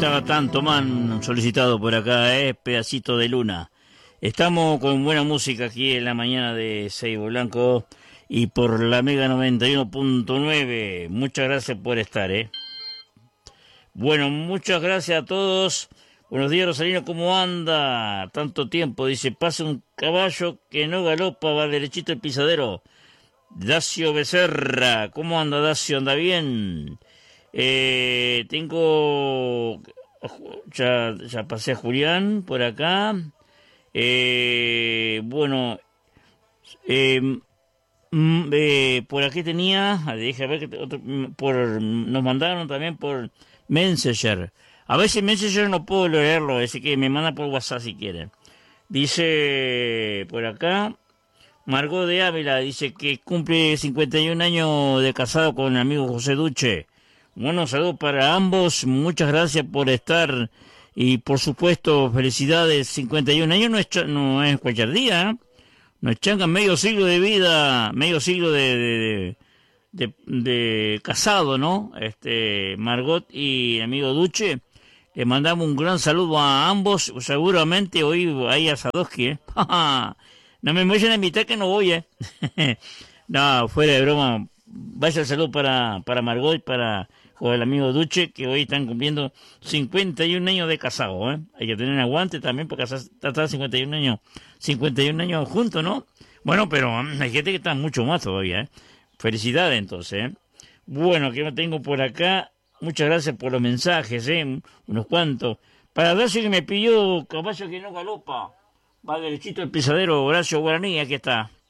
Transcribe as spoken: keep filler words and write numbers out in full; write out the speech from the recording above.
estaba tanto man solicitado por acá, eh, pedacito de luna. Estamos con buena música aquí en la mañana de Seibo Blanco y por la Mega noventa y uno punto nueve. Muchas gracias por estar, eh. Bueno, muchas gracias a todos. Buenos días, Rosalino, ¿cómo anda? Tanto tiempo, dice, pasa un caballo que no galopa, va derechito el pisadero. Dacio Becerra, ¿cómo anda, Dacio? ¿Anda bien? Eh, tengo... Ya, ya pasé a Julián por acá. Eh, bueno, eh, mm, eh, por aquí tenía... Déjame ver que otro, por, nos mandaron también por Messenger. A veces Messenger no puedo leerlo, así que me manda por WhatsApp si quieren. Dice por acá... Margot de Ávila dice que cumple cincuenta y un años de casado con el amigo José Duche. Bueno, saludos para ambos, muchas gracias por estar y por supuesto felicidades. Cincuenta y un años no es, no es cualquier día, ¿eh? Nos changan medio siglo de vida, medio siglo de, de, de, de, de casado, ¿no? Este Margot y el amigo Duche. Le mandamos un gran saludo a ambos, seguramente hoy hay asadosky, ¿eh? No me vayan a invitar que no voy, ¿eh? No, fuera de broma. Vaya el saludo para, para Margot y para con el amigo Duche, que hoy están cumpliendo cincuenta y un años de casado, ¿eh? Hay que tener aguante también porque estar cincuenta y un años, cincuenta y un años juntos, ¿no? Bueno, pero hay gente que está mucho más todavía, ¿eh? Felicidades, entonces, ¿eh? Bueno, que me tengo por acá. Muchas gracias por los mensajes, ¿eh? Unos cuantos. Para Dacio que me pidió caballo que no galopa. Va derechito el pisadero, Horacio Guaraní, aquí está.